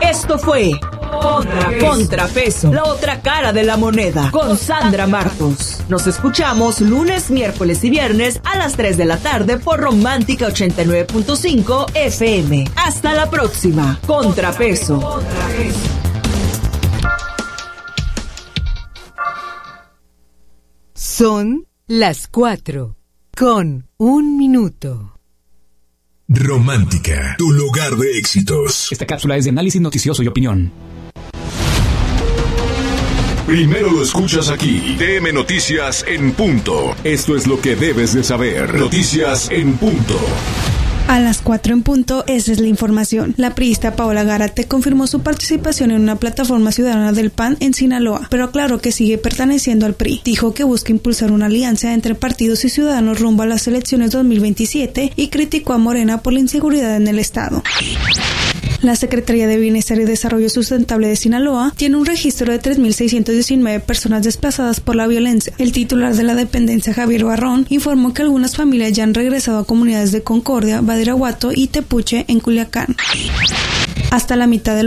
Esto fue Contrapeso, la otra cara de la moneda, con Sandra Martos. Nos escuchamos lunes, miércoles y viernes a las 3 de la tarde por Romántica 89.5 FM. Hasta la próxima. Contrapeso. Son las 4:01. Romántica, tu lugar de éxitos. Esta cápsula es de análisis noticioso y opinión. Primero lo escuchas aquí. DM Noticias en punto. Esto es lo que debes de saber. Noticias en punto. A las 4 en punto, esa es la información. La priista Paola Gárate confirmó su participación en una plataforma ciudadana del PAN en Sinaloa, pero aclaró que sigue perteneciendo al PRI. Dijo que busca impulsar una alianza entre partidos y ciudadanos rumbo a las elecciones 2027 y criticó a Morena por la inseguridad en el estado. La Secretaría de Bienestar y Desarrollo Sustentable de Sinaloa tiene un registro de 3.619 personas desplazadas por la violencia. El titular de la dependencia, Javier Barrón, informó que algunas familias ya han regresado a comunidades de Concordia, Badiraguato y Tepuche en Culiacán. Hasta la mitad de